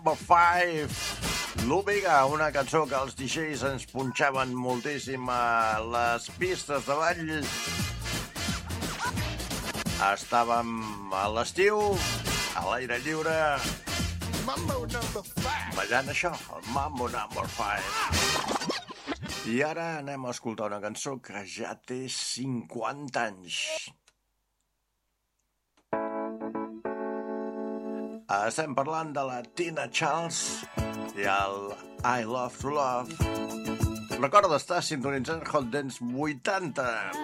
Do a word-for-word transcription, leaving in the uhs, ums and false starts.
Number five, l'Omega, una cançó que els D Js ens punxaven moltíssim a les pistes de ball. Estàvem a l'estiu, a l'aire lliure, ballant això, el Mambo Number five. I ara anem a escoltar una cançó que ja té cinquanta anys. Estem parlant de la Tina Charles i el I Love to Love. Recorda estar sintonitzant Hot Dance vuitanta.